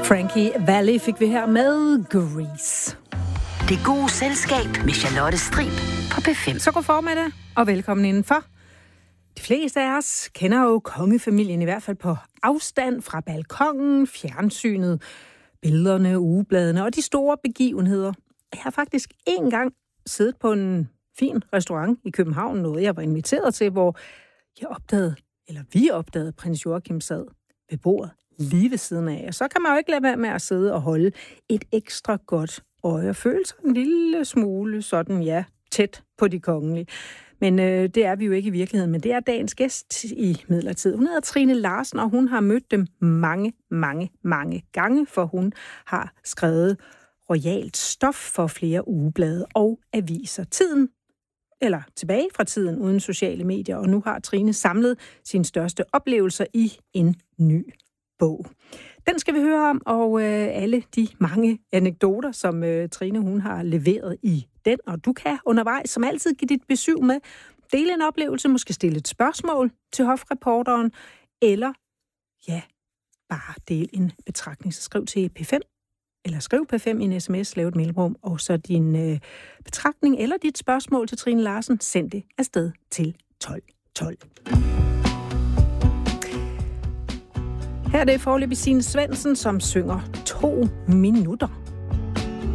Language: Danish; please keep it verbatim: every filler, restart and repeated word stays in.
Frankie Valli fik vi her med Grease. Det gode selskab med Charlotte Strib på P fem. Så god formiddag og velkommen indenfor. De fleste af os kender jo kongefamilien i hvert fald på afstand fra balkongen, fjernsynet, billederne, ugebladene og de store begivenheder. Jeg har faktisk en gang siddet på en fin restaurant i København, noget jeg var inviteret til, hvor jeg opdagede, eller vi opdagede, prins Joachim sad ved bordet lige ved siden af. Og så kan man jo ikke lade være med at sidde og holde et ekstra godt øje og føle sig en lille smule sådan, ja, tæt på de kongelige. Men øh, det er vi jo ikke i virkeligheden, men det er dagens gæst i midlertid. Hun hedder Trine Larsen, og hun har mødt dem mange, mange, mange gange, for hun har skrevet royalt stof for flere ugeblade og aviser. Tiden, eller tilbage fra tiden uden sociale medier, og nu har Trine samlet sine største oplevelser i en ny bog. Den skal vi høre om, og øh, alle de mange anekdoter, som øh, Trine hun har leveret i den, og du kan undervejs som altid give dit besøg med, dele en oplevelse, måske stille et spørgsmål til hofreporteren, eller ja, bare dele en betragtning. Så skriv til P fem, eller skriv P fem i en sms, lav et mellemrum, og så din øh, betragtning eller dit spørgsmål til Trine Larsen, send det afsted til tolv tolv. Her er det foreløbig Signe Svendsen, som synger to minutter.